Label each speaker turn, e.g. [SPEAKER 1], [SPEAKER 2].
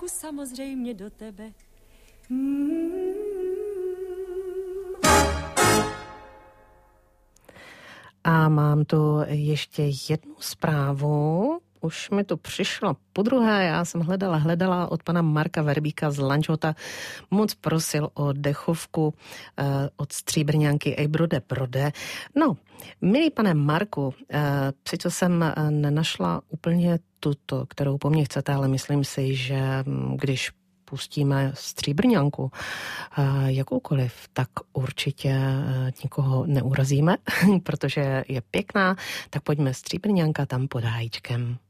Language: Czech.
[SPEAKER 1] Lásku samozřejmě do tebe.
[SPEAKER 2] A mám tu ještě jednu zprávu. Už mi to přišlo podruhé, já jsem hledala od pana Marka Verbíka z Lanžhota. Moc prosil o dechovku od Stříbrňanky Ej brode brode. No, milý pane Marku, sice jsem nenašla úplně tuto, kterou po mně chcete, ale myslím si, že když pustíme Stříbrňanku, jakoukoliv, tak určitě nikoho neurazíme, protože je pěkná, tak pojďme Stříbrňanka tam pod hájíčkem.